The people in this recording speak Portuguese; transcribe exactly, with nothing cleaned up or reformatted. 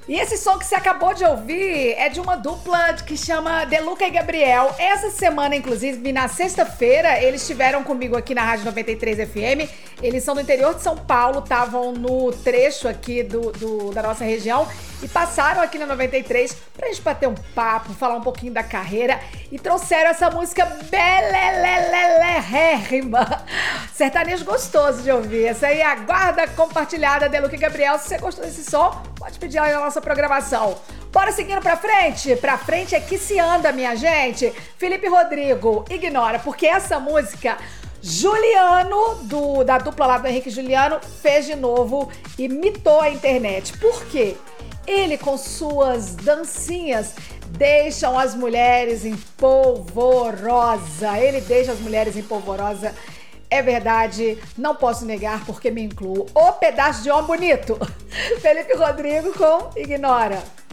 E esse som que você acabou de ouvir é de uma dupla que chama Deluca e Gabriel. Essa semana, inclusive, na sexta-feira, eles estiveram comigo aqui na Rádio noventa e três F M. Eles são do interior de São Paulo, estavam no trecho aqui do, do, da nossa região e passaram aqui na noventa e três pra gente bater um papo, falar um pouquinho da carreira e trouxeram essa música belelelelérrima. Sertanejo gostoso de ouvir. Essa aí é a guarda compartilhada Deluca e Gabriel. Se você gostou desse som, pode pedir aí na nossa programação. Bora seguindo pra frente? Pra frente é que se anda, minha gente. Felipe Rodrigo, Ignora, porque essa música Juliano, do, da dupla lá do Henrique e Juliano, fez de novo e mitou a internet. Por quê? Ele, com suas dancinhas, deixam as mulheres em polvorosa. Ele deixa as mulheres em polvorosa. É verdade, não posso negar porque me incluo. Ô pedaço de homem bonito. Felipe Rodrigo com Ignora.